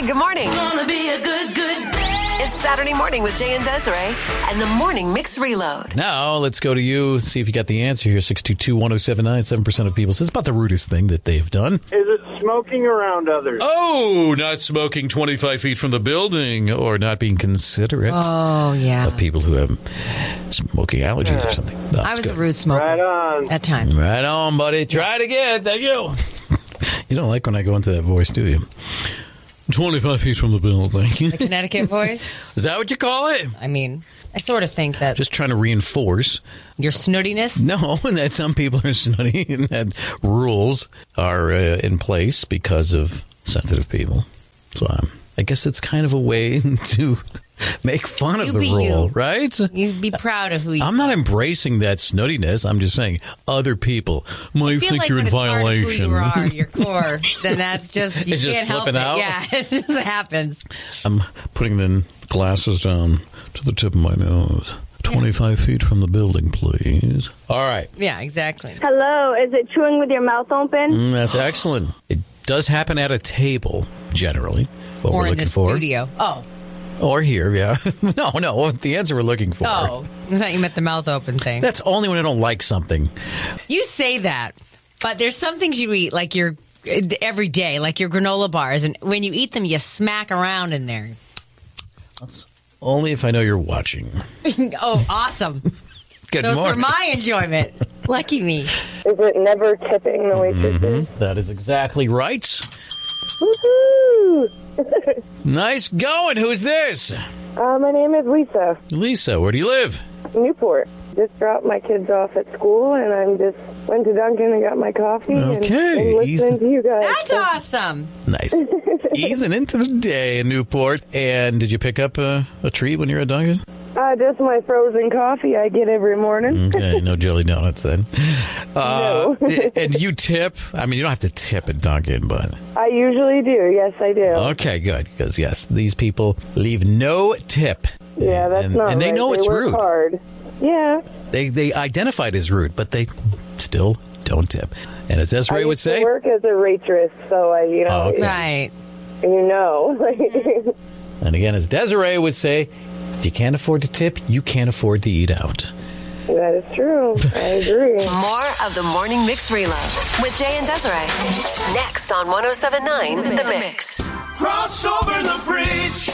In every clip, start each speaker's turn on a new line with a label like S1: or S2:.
S1: Hey, good morning.
S2: It's gonna be a good day.
S1: It's Saturday morning with Jay and Desiree and the Morning Mix Reload.
S3: Now, let's go to you, see if you got the answer here. 622-1079, 7% of people says it's about the rudest thing that they've done.
S4: Is it smoking around others?
S3: Oh, not smoking 25 feet from the building or not being considerate of people who have smoking allergies or something. That's
S5: I was
S3: good.
S5: a rude smoker.
S4: Right on.
S5: At times.
S3: Right on, buddy. Try it again. Thank you. You don't like when I go into that voice, do you? 25 feet from the building.
S5: The Connecticut voice?
S3: Is that what you call it?
S5: I mean, I sort of think that
S3: Just trying to reinforce.
S5: your snootiness.
S3: No, that some people are snooty and that rules are in place because of sensitive people. So I guess it's kind of a way to make fun of
S5: You
S3: the
S5: be
S3: rule,
S5: you.
S3: right?
S5: You'd be proud of who you
S3: I'm not embracing that snootiness. I'm just saying other people might
S5: feel
S3: think
S5: like
S3: you're in
S5: when it's part of
S3: violation.
S5: who you are, your core, then that's just, you
S3: It's just
S5: can't help
S3: slipping
S5: it.
S3: out?
S5: Yeah, it just happens.
S3: I'm putting the glasses down to the tip of my nose. 25 feet from the building, please. All right.
S5: Yeah, exactly.
S6: Hello, is it chewing with your mouth open?
S3: That's excellent. It does happen at a table, generally. What
S5: Or
S3: we're
S5: in
S3: looking
S5: the
S3: for.
S5: studio. Oh,
S3: Or here, yeah. No, the answer we're looking for.
S5: I thought you meant the mouth open thing.
S3: That's only when I don't like something.
S5: You say that, but there's some things you eat like your every day, like your granola bars, and when you eat them, you smack around in there.
S3: Only if I know you're watching.
S5: Oh, awesome.
S3: Good
S5: Those
S3: morning.
S5: for my enjoyment. Lucky me.
S6: Is it never tipping the waitresses?
S3: That is exactly right.
S6: Woohoo!
S3: Nice going. Who's this?
S6: My name is Lisa,
S3: Lisa, where do you live?
S6: Newport. Just dropped my kids off at school, and I'm just went to Dunkin' and got my coffee
S3: Okay,
S6: and listening
S3: easy.
S6: to you guys.
S5: That's awesome.
S3: Nice. Easing into the day in Newport. And did you pick up a treat when you were at Dunkin'?
S6: Just my frozen coffee I get every morning.
S3: Okay, no jelly donuts then.
S6: No.
S3: And you tip? I mean, you don't have to tip at Dunkin', but...
S6: I usually do. Yes, I do.
S3: Okay, good. Because, yes, these people leave no tip.
S6: Yeah, that's
S3: and,
S6: not
S3: And they
S6: right.
S3: know
S6: They
S3: it's
S6: work
S3: rude.
S6: hard. Yeah.
S3: They identify it as rude, but they still don't tip. And as Desiree
S6: I
S3: would
S6: used
S3: say...
S6: to work as a waitress, so
S3: Oh, okay.
S5: Right.
S6: you know.
S3: And again, as Desiree would say, if you can't afford to tip, you can't afford to eat out.
S6: That is true. I agree.
S1: More of the Morning Mix Reload with Jay and Desiree. Next on 107.9 The Mix.
S2: Cross over the bridge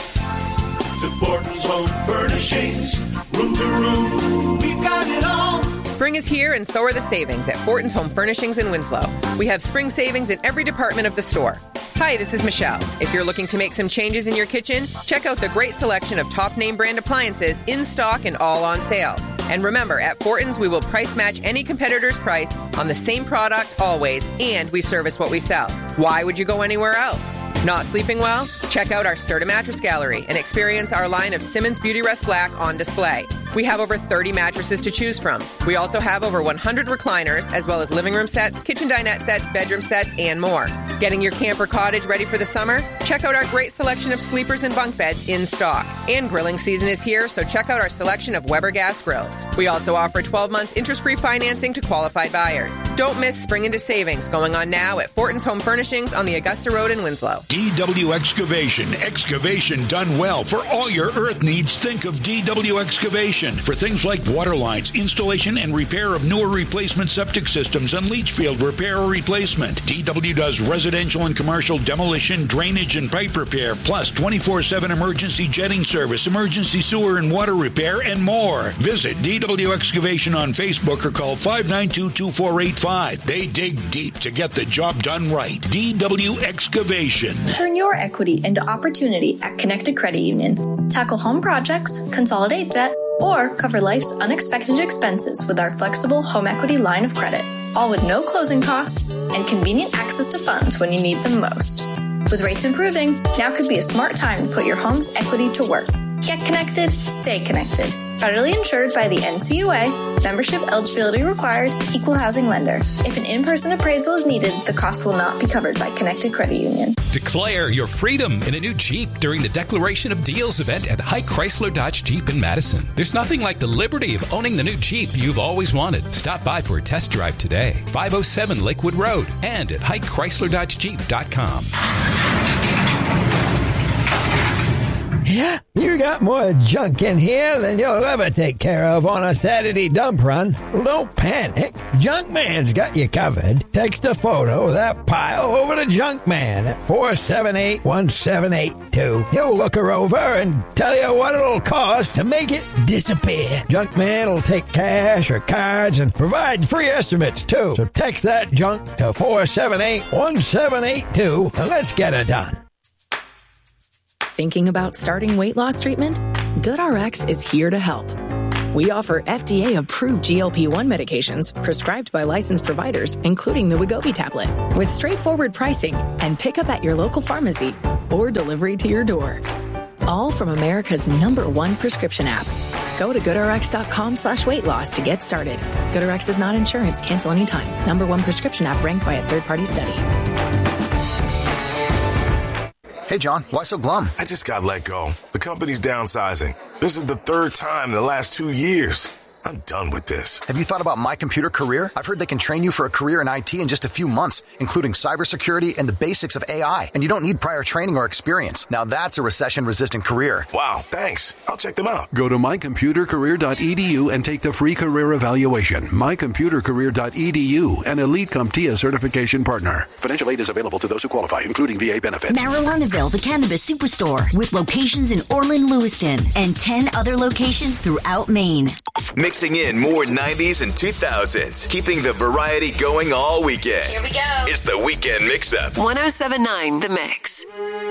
S2: to Fortin's Home Furnishings. Room to room, we've got it all.
S7: Spring is here, and so are the savings at Fortin's Home Furnishings in Winslow. We have spring savings in every department of the store. Hi, this is Michelle. If you're looking to make some changes in your kitchen, check out the great selection of top name brand appliances in stock and all on sale. And remember, at Fortin's, we will price match any competitor's price on the same product always, and we service what we sell. Why would you go anywhere else? Not sleeping well? Check out our Serta Mattress Gallery and experience our line of Simmons Beauty Rest Black on display. We have over 30 mattresses to choose from. We also have over 100 recliners, as well as living room sets, kitchen dinette sets, bedroom sets, and more. Getting your camper cottage ready for the summer? Check out our great selection of sleepers and bunk beds in stock. And grilling season is here, so check out our selection of Weber gas grills. We also offer 12 months interest-free financing to qualified buyers. Don't miss spring into savings going on now at Fortin's Home Furnishings on the Augusta Road in Winslow.
S8: DW Excavation. Excavation done well. For all your earth needs, think of DW Excavation. For things like water lines, installation and repair of newer replacement septic systems, and leach field repair or replacement. DW does residential and commercial demolition, drainage, and pipe repair, plus 24/7 emergency jetting service, emergency sewer and water repair, and more. Visit DW Excavation on Facebook or call 592-2485. They dig deep to get the job done right. DW Excavation.
S9: Turn your equity into opportunity at Connected Credit Union. Tackle home projects, consolidate debt, or cover life's unexpected expenses with our flexible home equity line of credit, all with no closing costs and convenient access to funds when you need them most. With rates improving, now could be a smart time to put your home's equity to work. Get connected, stay connected. Federally insured by the NCUA, membership eligibility required, equal housing lender. If an in-person appraisal is needed, the cost will not be covered by Connected Credit Union.
S10: Declare your freedom in a new Jeep during the Declaration of Deals event at Hike Chrysler Dodge Jeep in Madison. There's nothing like the liberty of owning the new Jeep you've always wanted. Stop by for a test drive today. 507 Lakewood Road and at HikeChryslerDodgeJeep.com.
S11: You got more junk in here than you'll ever take care of on a Saturday dump run. Well, don't panic. Junkman's got you covered. Text a photo of that pile over to Junkman at 478-1782. He'll look her over and tell you what it'll cost to make it disappear. Junkman will take cash or cards and provide free estimates, too. So text that junk to 478-1782 and let's get it done.
S12: Thinking about starting weight loss treatment? GoodRx is here to help. We offer FDA-approved GLP-1 medications prescribed by licensed providers, including the Wegovy tablet, with straightforward pricing and pickup at your local pharmacy or delivery to your door. All from America's #1 prescription app. Go to GoodRx.com/weight loss to get started. GoodRx is not insurance. Cancel anytime. #1 prescription app ranked by a third-party study.
S13: Hey, John, why so glum?
S14: I just got let go. The company's downsizing. This is the third time in the last 2 years. I'm done with this.
S13: Have you thought about My Computer Career? I've heard they can train you for a career in IT in just a few months, including cybersecurity and the basics of AI. And you don't need prior training or experience. Now that's a recession-resistant career.
S14: Wow, thanks. I'll check them out.
S15: Go to mycomputercareer.edu and take the free career evaluation. mycomputercareer.edu, an Elite CompTIA certification partner. Financial aid is available to those who qualify, including VA benefits.
S16: Marijuanaville, the cannabis superstore, with locations in Orland, Lewiston, and 10 other locations throughout Maine.
S17: Mixing in more 90s and 2000s, keeping the variety going all weekend.
S1: Here we go.
S17: It's the Weekend Mix-Up.
S1: 107.9 The Mix.